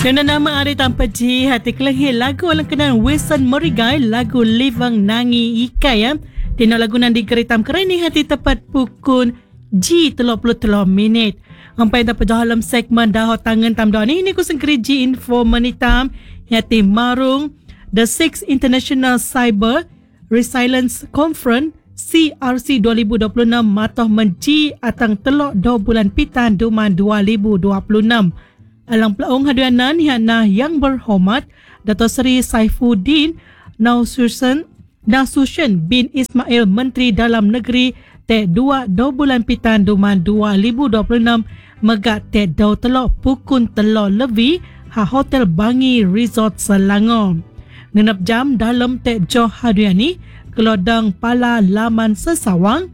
Dengan nama Ari Tanpa Ji, hati kelahir lagu alang kenal Wilson Morigai, lagu Livang Nangi Ikai ya. Tino lagu nan digeritam kerani hati tepat pukul G33 minit. Sampai dapat dalam segmen dah tangan tam dah ni ku sengkeri G info menitam hati marung The 6th International Cyber Resilience Conference CRC 2026 matoh menji atang telok 2 bulan pitan duman 2026. Alang pelaung hadianan yang berhormat Dato' Seri Saifuddin Nasution bin Ismail Menteri Dalam Negeri Tek 2 bulan pitan duman 2026 megat Tek Dau Telok Pukun Telok Levi ha Hotel Bangi Resort Selangor. Genap jam dalam Tek Joh hadiani kelodang pala laman sesawang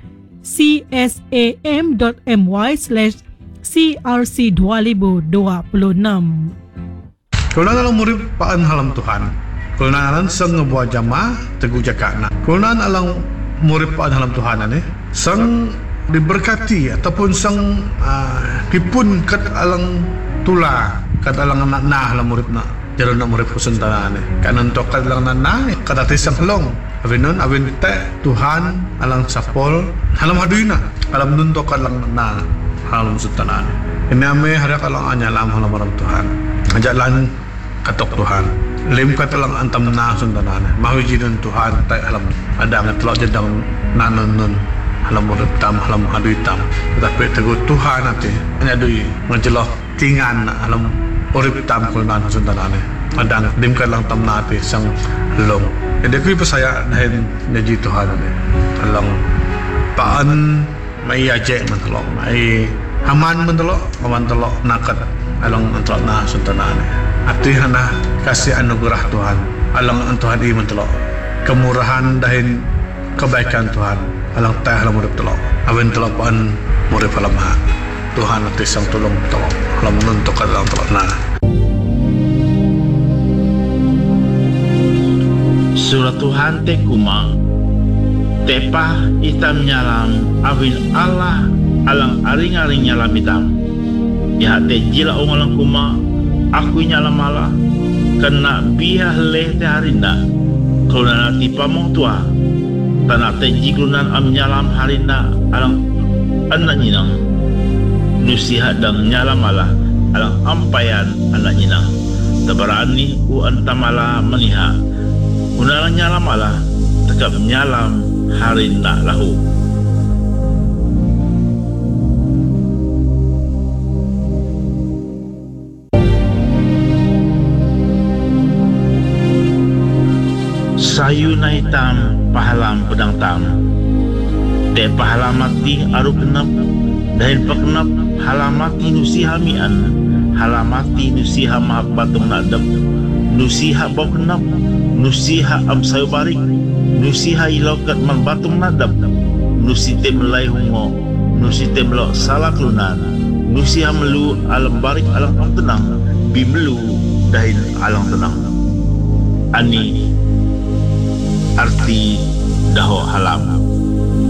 csam.my/CRC 2026. Kalau dalam murid paan halam Tuhan, kalau naran sang ngebuat jamaah teguh jakana. Kalau alang murid paan halam Tuhan ni, sang diberkati ataupun sang pipun kat alang tula, kat alang anak nah halam murid na. Jalan nak murid pusan tanah ni. Kanan kat alang nana, kat atis sang helong. Avinon, avin te Tuhan alang sapol halam haduina, alam nuntok kat alang na. Halam sultanan. Ini ame hari kalau anyalam halam orang Tuhan. Ajalan katok Tuhan. Lem katalang antam na sultanan. Mahujidun Tuhan tak halam ada ngetlok jedang nanun halam urip tam halam adu hitam. Tetapi teguh Tuhan nanti hanya dui ngejeloh tingan halam urip tam kulnan sultanan. Ada lem katalang tam na api sang long. Jadi kui persaya dahin nyaji Tuhan ni. Halang paan mai ajek mentelok mai aman mentelok nakat alang mentelok na sultanan ati hana kasih anugerah Tuhan alang Tuhan i mentelok kemurahan dahin kebaikan Tuhan alang tah alam urip telok awen telok pan murip alam ha Tuhan ati sang tulung telok alam nuntuk alang telok na. Surat Tuhan te kumang tepah hitam nyalam awin Allah alang aring-aring nyalam hitam ya te jila ongalang kuma aku nyalam malah kena biah leh te harinda kalau nanti pamong tua tanah te jiklunan am nyalam harinda alang anak nyinang nusihat dan nyalam malah alang ampayan anak nyinang tabaraan ni u antamala meniha unalang nyalam malah tekap nyalam harinda lahu. Sayu na hitam pahalam pedang tam te pahalam mati aru kenap dahil pakenap halamati nusiha mian halamati nusiha mahak batung nadab nusiha bau kenap nusiha am sayu barik nusiha ilokat man batung nadab nusite melai hungo nusite melok salah kelunan nusiha melu alam barik alam am tenang bimelu dahil alam tenang ani arti daho halam.